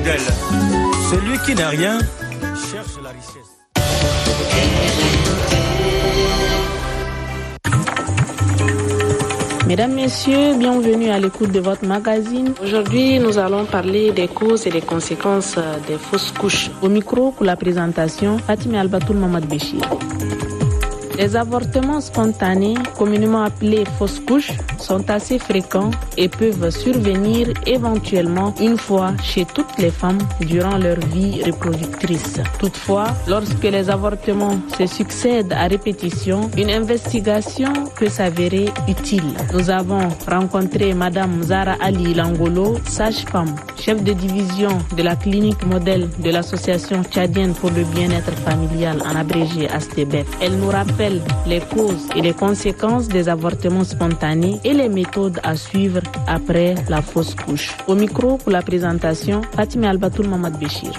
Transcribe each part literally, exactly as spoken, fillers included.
modèle. Celui qui n'a rien cherche la richesse. Mesdames, Messieurs, bienvenue à l'écoute de votre magazine. Aujourd'hui, nous allons parler des causes et des conséquences des fausses couches. Au micro, pour la présentation, Fatima Albatoul Mamad Béchir. Les avortements spontanés, communément appelés fausses couches, sont assez fréquents et peuvent survenir éventuellement une fois chez toutes les femmes durant leur vie reproductrice. Toutefois, lorsque les avortements se succèdent à répétition, une investigation peut s'avérer utile. Nous avons rencontré Madame Zara Ali Langolo, sage-femme, chef de division de la clinique modèle de l'association tchadienne pour le bien-être familial, en abrégé A S T B E F. Elle nous rappelle les causes et les conséquences des avortements spontanés et les méthodes à suivre après la fausse couche. Au micro pour la présentation, Fatima Albatoul Mamad Béchir.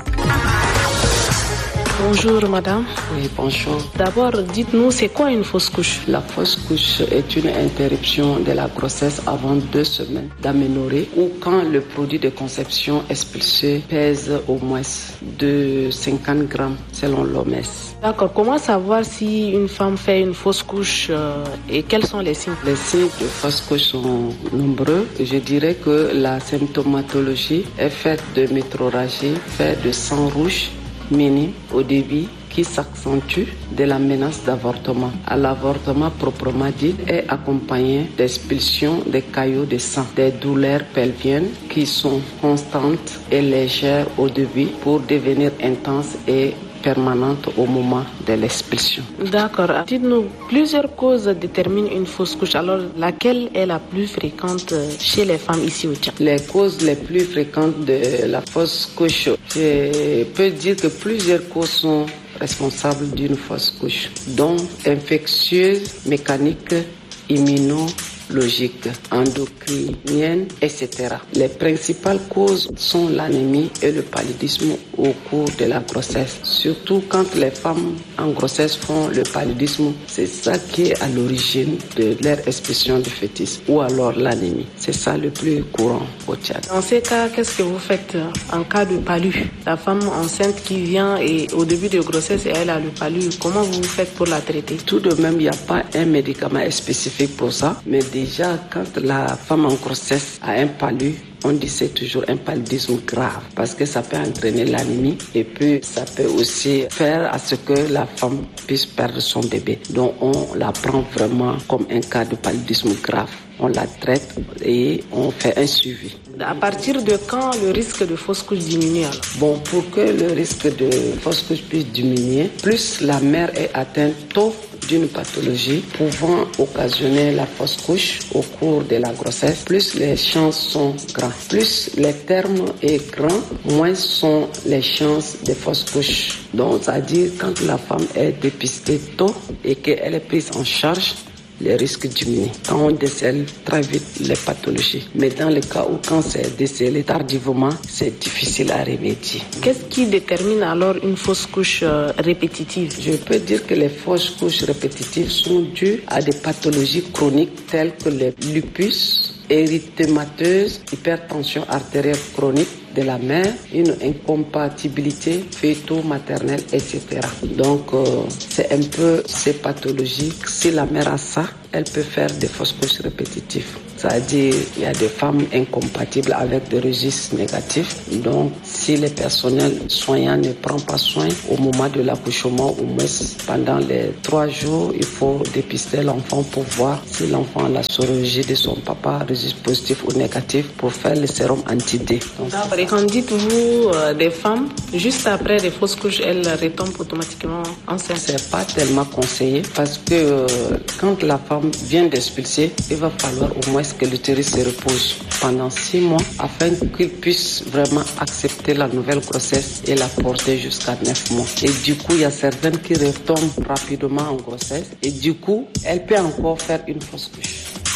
Bonjour madame. Oui, bonjour. D'abord, dites-nous, c'est quoi une fausse couche? La fausse couche est une interruption de la grossesse avant deux semaines d'aménorrhée ou quand le produit de conception expulsé pèse au moins de cinquante grammes selon l'O M S. D'accord. Comment savoir si une femme fait une fausse couche euh, et quels sont les signes? Les signes de fausse couche sont nombreux. Je dirais que la symptomatologie est faite de métrorragie, faite de sang rouge minime au début qui s'accentue de la menace d'avortement. À l'avortement proprement dit est accompagné d'expulsion des caillots de sang, des douleurs pelviennes qui sont constantes et légères au début pour devenir intenses et permanente au moment de l'expulsion. D'accord. Dites-nous, plusieurs causes déterminent une fausse couche. Alors, laquelle est la plus fréquente chez les femmes ici au Tchad? Les causes les plus fréquentes de la fausse couche, je peux dire que plusieurs causes sont responsables d'une fausse couche, dont infectieuse, mécanique, immunologique, endocrinienne, et cetera. Les principales causes sont l'anémie et le paludisme au cours de la grossesse. Surtout quand les femmes en grossesse font le paludisme, c'est ça qui est à l'origine de leur expulsion du fœtus, ou alors l'anémie. C'est ça le plus courant au Tchad. Dans ces cas, qu'est-ce que vous faites en cas de palu? La femme enceinte qui vient et au début de grossesse, elle a le palu. Comment vous faites pour la traiter? Tout de même, il n'y a pas un médicament spécifique pour ça, mais déjà quand la femme en grossesse a un palu, on dit c'est toujours un paludisme grave parce que ça peut entraîner l'anémie et puis ça peut aussi faire à ce que la femme puisse perdre son bébé. Donc on la prend vraiment comme un cas de paludisme grave. On la traite et on fait un suivi. À partir de quand le risque de fausse couche diminue alors? Bon, pour que le risque de fausse couche puisse diminuer, plus la mère est atteinte tôt d'une pathologie pouvant occasionner la fausse couche au cours de la grossesse, plus les chances sont grandes. Plus les termes est grand, moins sont les chances de fausse couche. Donc, c'est-à-dire quand la femme est dépistée tôt et qu'elle est prise en charge, les risques diminuent quand on décèle très vite les pathologies. Mais dans le cas où quand c'est décelé tardivement, c'est difficile à remédier. Qu'est-ce qui détermine alors une fausse couche euh, répétitive? Je peux dire que les fausses couches répétitives sont dues à des pathologies chroniques telles que le lupus, érythémateuse, hypertension artérielle chronique de la mère, une incompatibilité fœto-maternelle, et cetera. Donc, euh, c'est un peu ces pathologies. Si la mère a ça, elle peut faire des fausses couches répétitives. C'est-à-dire, il y a des femmes incompatibles avec des registres négatifs. Donc, si le personnel soignant ne prend pas soin au moment de l'accouchement, au moins pendant les trois jours, il faut dépister l'enfant pour voir si l'enfant a la sorologie de son papa, registre positif ou négatif, pour faire le sérum anti-D. Et quand dites-vous euh, des femmes, juste après les fausses couches, elles retombent automatiquement enceintes? C'est pas tellement conseillé parce que euh, quand la femme vient d'expulser, il va falloir au moins que l'utérus se repose pendant six mois afin qu'il puisse vraiment accepter la nouvelle grossesse et la porter jusqu'à neuf mois. Et du coup, il y a certaines qui retombent rapidement en grossesse et du coup, elle peut encore faire une fausse couche.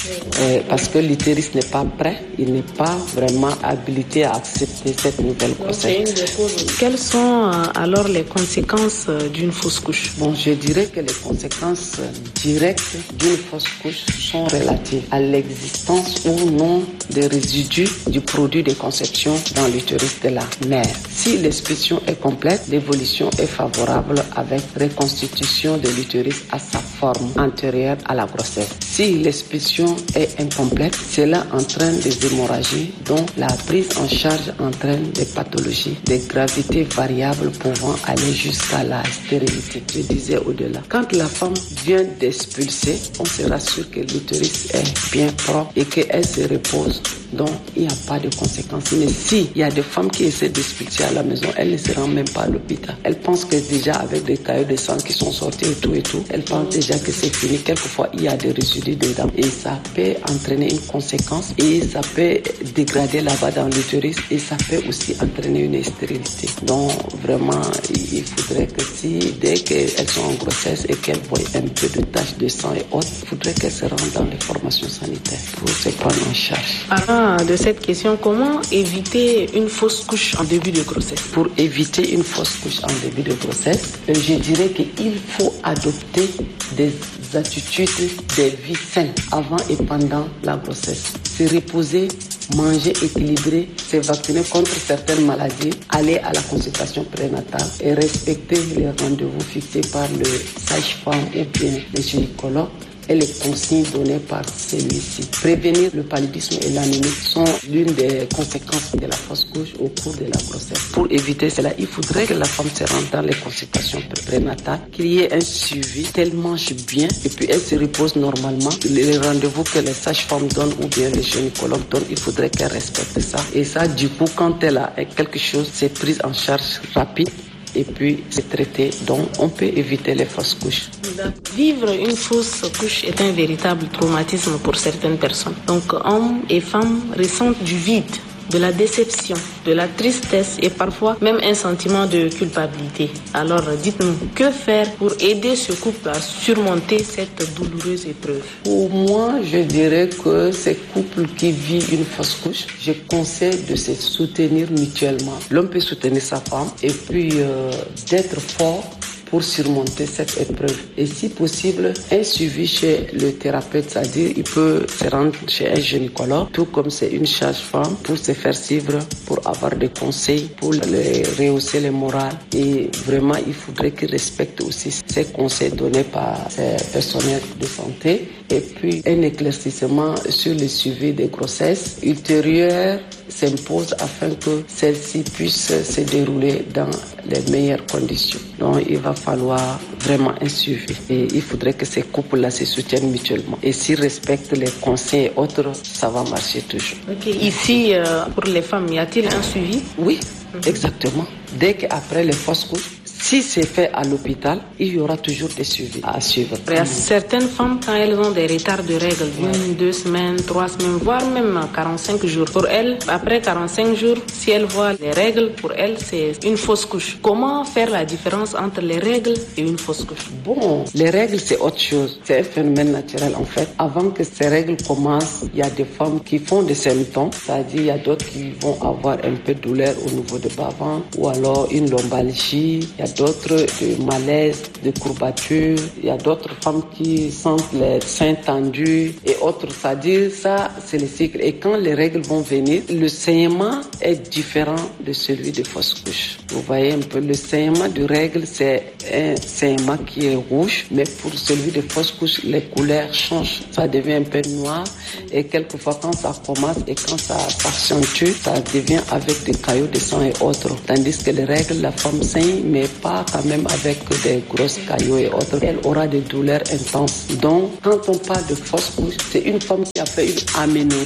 euh, parce que l'utérus n'est pas prêt, il n'est pas vraiment habilité à accepter cette nouvelle grossesse. Quelles sont euh, alors les conséquences euh, d'une fausse couche? Bon, je dirais que les conséquences directes d'une fausse couche sont relatives à l'existence ou non des résidus du produit de conception dans l'utérus de la mère. Si l'expression est complète, l'évolution est favorable avec reconstitution de l'utérus à sa forme antérieure à la grossesse. Si l'expression est incomplète, cela entraîne des hémorragies dont la prise en charge entraîne des pathologies de gravité variable pouvant aller jusqu'à la stérilité. Je disais au-delà. Quand la femme vient d'expulser, on se rassure que l'utérus est bien propre et qu'elle se repose. Donc, il n'y a pas de conséquences. Mais si il y a des femmes qui essaient d'expulser à la maison, elles ne se rendent même pas à l'hôpital. Elles pensent que déjà avec des caillots de sang qui sont sortis et tout et tout, elles pensent déjà que c'est fini. Quelquefois, il y a des résidus dedans et ça peut entraîner une conséquence et ça peut dégrader là-bas dans l'utérus et ça peut aussi entraîner une stérilité. Donc, vraiment, il faudrait que si, dès qu'elles sont en grossesse et qu'elles voient un peu de taches de sang et autres, il faudrait qu'elles se rendent dans les formations sanitaires pour se prendre en charge. Ah, de cette question, comment éviter une fausse couche en début de grossesse? Pour éviter une fausse couche en début de grossesse, je dirais qu'il faut adopter des attitudes de vie saines avant et pendant la grossesse. Se reposer, manger équilibré, se vacciner contre certaines maladies, aller à la consultation prénatale et respecter les rendez-vous fixés par le sage-femme ou bien le gynécologue et les consignes données par celui-ci. Prévenir le paludisme et l'anémie sont l'une des conséquences de la fausse couche au cours de la grossesse. Pour éviter cela, il faudrait que la femme se rende dans les consultations prénatales, qu'il y ait un suivi, qu'elle mange bien et puis elle se repose normalement. Les rendez-vous que les sages-femmes donnent ou bien les gynécologues donnent, il faudrait qu'elle respecte ça. Et ça, du coup, quand elle a quelque chose, c'est prise en charge rapide et puis c'est traité. Donc, on peut éviter les fausses couches. Vivre une fausse couche est un véritable traumatisme pour certaines personnes. Donc, hommes et femmes ressentent du vide, de la déception, de la tristesse et parfois même un sentiment de culpabilité. Alors, dites-nous, que faire pour aider ce couple à surmonter cette douloureuse épreuve? Pour moi, je dirais que ces couples qui vivent une fausse couche, je conseille de se soutenir mutuellement. L'homme peut soutenir sa femme et puis euh, d'être fort pour surmonter cette épreuve. Et si possible, un suivi chez le thérapeute, c'est-à-dire il peut se rendre chez un gynécologue, tout comme c'est une sage-femme, pour se faire suivre, pour avoir des conseils, pour les rehausser le moral. Et vraiment, il faudrait qu'il respecte aussi ces conseils donnés par ces personnels de santé. Et puis, un éclaircissement sur le suivi des grossesses ultérieures s'impose afin que celle-ci puisse se dérouler dans les meilleures conditions. Donc, il va falloir vraiment un suivi. Et il faudrait que ces couples-là se soutiennent mutuellement. Et s'ils respectent les conseils et autres, ça va marcher toujours. Okay. Ici, euh, pour les femmes, y a-t-il un suivi? Oui, mm-hmm. Exactement. Dès qu'après les fausses couches, si c'est fait à l'hôpital, il y aura toujours des suivis à suivre. Il y a certaines femmes, quand elles ont des retards de règles, une, ouais. deux semaines, trois semaines, voire même quarante-cinq jours. Pour elles, après quarante-cinq jours, si elles voient les règles, pour elles, c'est une fausse couche. Comment faire la différence entre les règles et une fausse couche? Bon, les règles, c'est autre chose. C'est un phénomène naturel, en fait. Avant que ces règles commencent, il y a des femmes qui font des symptômes. C'est-à-dire, il y a d'autres qui vont avoir un peu de douleur au niveau de bas-ventre ou alors une lombalgie. Il y a d'autres de malaise, de courbatures. Il y a d'autres femmes qui sentent les seins tendus et autres. C'est-à-dire, ça, c'est le cycle. Et quand les règles vont venir, le saignement est différent de celui de fausse couche. Vous voyez un peu, le saignement de règles, c'est un saignement qui est rouge, mais pour celui de fausse couche, les couleurs changent. Ça devient un peu noir et quelquefois, quand ça commence et quand ça s'accentue, ça devient avec des caillots de sang et autres. Tandis que les règles, la femme saigne, mais pas quand même avec des grosses caillots et autres. Elle aura des douleurs intenses. Donc, quand on parle de fausse couche, c'est une femme qui a fait une aménorrhée.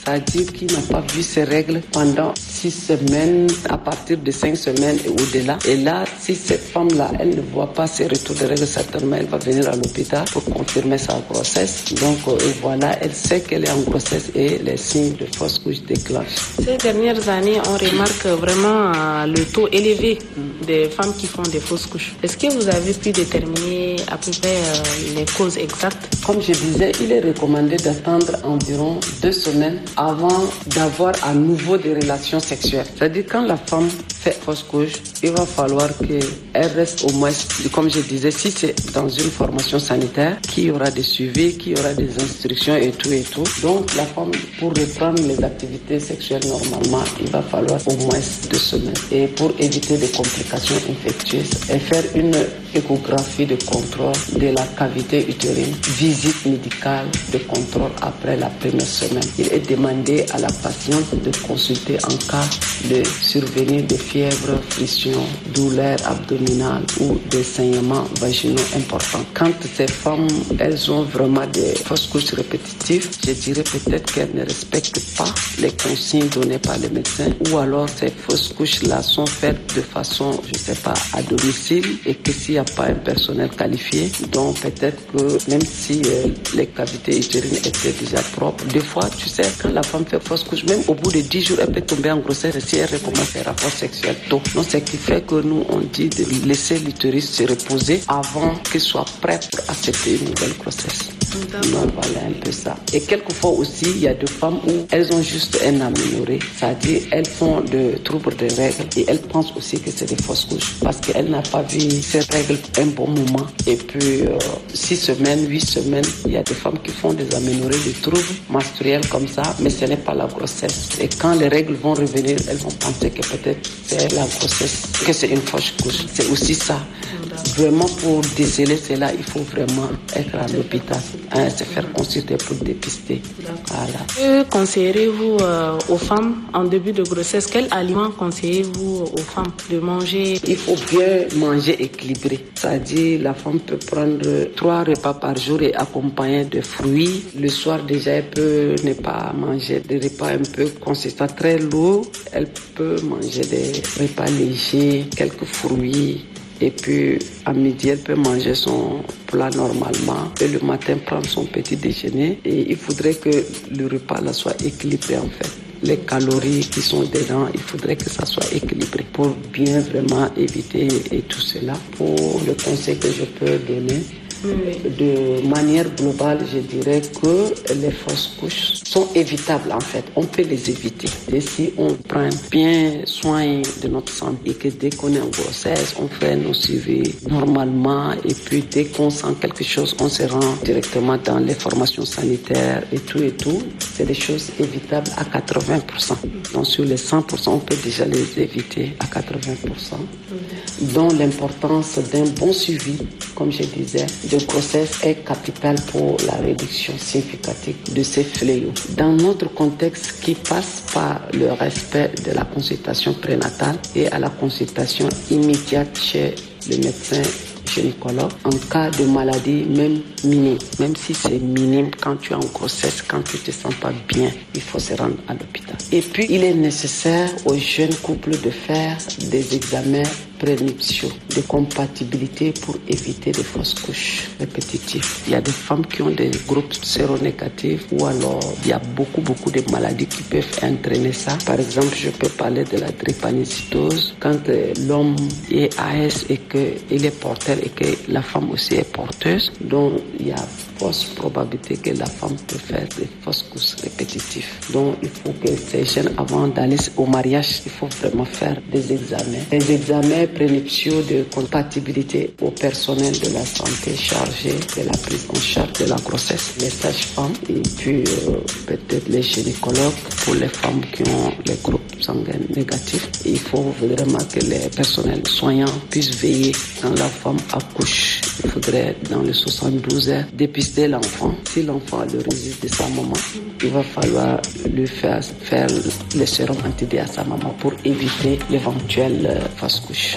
c'est-à-dire qui n'a pas vu ses règles pendant six semaines, à partir de cinq semaines et au-delà. Et là, si cette femme-là, elle ne voit pas ses retours de règles, certainement, elle va venir à l'hôpital pour confirmer sa grossesse. Donc, euh, voilà, elle sait qu'elle est en grossesse et les signes de fausse couche déclenchent. Ces dernières années, on remarque vraiment euh, le taux élevé des femmes qui font des fausses couches. Est-ce que vous avez pu déterminer à peu près euh, les causes exactes? Comme je disais, il est recommandé d'attendre environ deux semaines avant d'avoir à nouveau des relations sexuelles. C'est-à-dire quand la femme fait fausse couche, il va falloir qu'elle reste au moins, comme je disais, si c'est dans une formation sanitaire, qu'il y aura des suivis, qu'il y aura des instructions et tout et tout. Donc la femme, pour reprendre les activités sexuelles normalement, il va falloir au moins deux semaines. Et pour éviter des complications infectieuses, et faire une échographie de contrôle de la cavité utérine, visite médicale de contrôle après la première semaine. Il est demandé à la patiente de consulter en cas de survenue de fièvre, friction, douleur abdominale ou des saignements vaginaux importants. Quand ces femmes, elles ont vraiment des fausses couches répétitives, je dirais peut-être qu'elles ne respectent pas les consignes données par les médecins, ou alors ces fausses couches-là sont faites de façon, je ne sais pas, à domicile, et que s'il n'y a pas un personnel qualifié, donc peut-être que même si euh, les cavités utérines étaient déjà propres, des fois, tu sais, quand la femme fait fausse couche, même au bout de dix jours, elle peut tomber en grossesse si elle recommence ses rapports sexuels tôt. Donc, ce qui fait que nous, on dit de laisser l'utérus se reposer avant qu'il soit prêt pour accepter une nouvelle grossesse. Donc, voilà un peu ça. Et quelquefois aussi, il y a des femmes où elles ont juste un amélioré, c'est-à-dire elles font de troubles de règles et elles pensent aussi que c'est des fausses couches parce qu'elles n'ont pas vu ces règles un bon moment. Et puis, euh, six semaines, huit semaines, il y a des femmes qui font des améliorés, des troubles menstruels comme ça, mais ce n'est pas la grossesse. Et quand les règles vont revenir, elles vont penser que peut-être c'est la grossesse, que c'est une fausse couche. C'est aussi ça. Vraiment, pour déceler cela, il faut vraiment être à l'hôpital, hein, se faire consulter pour dépister. Voilà. Que conseillerez-vous euh, aux femmes en début de grossesse? Quels aliments conseillez-vous aux femmes de manger? Il faut bien manger équilibré. C'est-à-dire, la femme peut prendre trois repas par jour et accompagner de fruits. Le soir, déjà, elle peut ne pas manger des repas un peu consistants, très lourds. Elle peut manger des repas légers, quelques fruits. Et puis, à midi, elle peut manger son plat normalement. Et le matin, prendre son petit déjeuner. Et il faudrait que le repas là soit équilibré, en fait. Les calories qui sont dedans, il faudrait que ça soit équilibré pour bien vraiment éviter et tout cela. Pour le conseil que je peux donner, de manière globale, je dirais que les fausses couches sont évitables en fait. On peut les éviter. Et si on prend bien soin de notre santé et que dès qu'on est en grossesse, on fait nos suivis normalement et puis dès qu'on sent quelque chose, on se rend directement dans les formations sanitaires et tout et tout. C'est des choses évitables à quatre-vingts pour cent. Donc sur les cent pour cent, on peut déjà les éviter à quatre-vingts pour cent. Dont l'importance d'un bon suivi, comme je disais, de grossesse est capitale pour la réduction significative de ces fléaux. Dans notre contexte qui passe par le respect de la consultation prénatale et à la consultation immédiate chez le médecin gynécologue en cas de maladie même minime. Même si c'est minime, quand tu es en grossesse, quand tu ne te sens pas bien, il faut se rendre à l'hôpital. Et puis, il est nécessaire aux jeunes couples de faire des examens prénuptiaux de compatibilité pour éviter des fausses couches répétitives. Il y a des femmes qui ont des groupes séronégatifs ou alors il y a beaucoup, beaucoup de maladies qui peuvent entraîner ça. Par exemple, je peux parler de la drépanocytose. Quand l'homme est A S et qu'il est porteur et que la femme aussi est porteuse, donc il y a fausse probabilité que la femme peut faire des fausses couches répétitives. Donc il faut que ces jeunes, avant d'aller au mariage, il faut vraiment faire des examens. Des examens prénuptiaux de compatibilité au personnel de la santé chargé de la prise en charge de la grossesse, les sages-femmes et puis euh, peut-être les gynécologues pour les femmes qui ont les groupes sanguins négatifs. Il faut vraiment que les personnels soignants puissent veiller quand la femme accouche. Il faudrait dans les soixante-douze heures dépister l'enfant. Si l'enfant a le registre de sa maman, il va falloir lui faire, faire le sérum anti-D à sa maman pour éviter l'éventuelle fausse couche.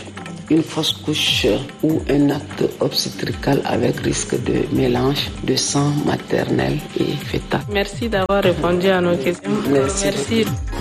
une fausse couche ou un acte obstétrical avec risque de mélange de sang maternel et fœtal. Merci d'avoir répondu à nos questions. Merci. Merci.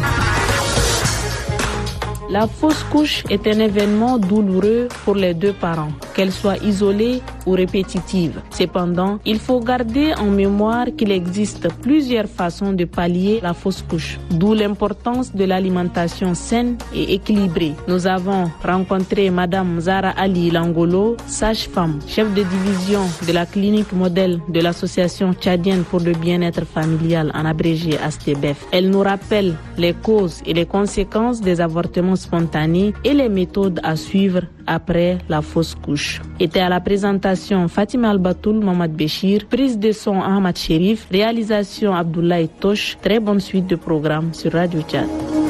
La fausse couche est un événement douloureux pour les deux parents, qu'elle soit isolée ou répétitive. Cependant, il faut garder en mémoire qu'il existe plusieurs façons de pallier la fausse couche, d'où l'importance de l'alimentation saine et équilibrée. Nous avons rencontré Madame Zara Ali Langolo, sage-femme, chef de division de la clinique modèle de l'Association tchadienne pour le bien-être familial, en abrégé A S T B E F. Elle nous rappelle les causes et les conséquences des avortements spontanés et les méthodes à suivre après la fausse couche. Était à la présentation Fatima Albatoul Mamad Béchir, prise de son Ahmad Sherif, réalisation Abdoulaye Tosh. Très bonne suite de programme sur Radio Tchad.